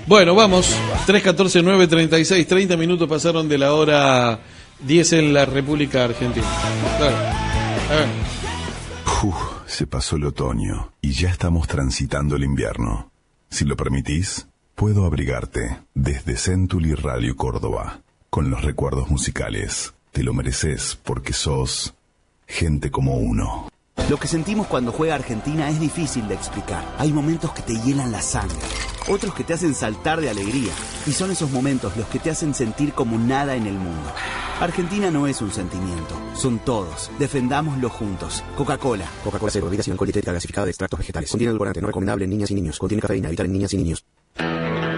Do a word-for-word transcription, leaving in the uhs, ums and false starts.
Bueno, vamos. tres catorce nueve treinta y seis. treinta minutos pasaron de la hora diez en la República Argentina. Dale. A ver. Uf, se pasó el otoño y ya estamos transitando el invierno. Si lo permitís, puedo abrigarte desde Century Radio Córdoba con los recuerdos musicales. Te lo mereces porque sos gente como uno. Lo que sentimos cuando juega Argentina es difícil de explicar. Hay momentos que te hielan la sangre, otros que te hacen saltar de alegría. Y son esos momentos los que te hacen sentir como nada en el mundo. Argentina no es un sentimiento, son todos. Defendámoslo juntos. Coca-Cola. Coca-Cola cero, bebidas sin alcohol, dietética gasificada de extractos vegetales. Contiene edulcorante no recomendable en niñas y niños. Contiene cafeína, evitar en niñas y niños.